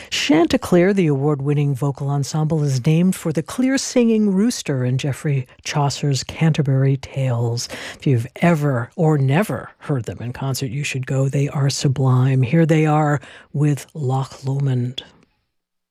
Chanticleer, the award-winning vocal ensemble, is named for the clear-singing rooster in Geoffrey Chaucer's Canterbury Tales. If you've ever or never heard them in concert, you should go. They are sublime. Here they are with Loch Lomond.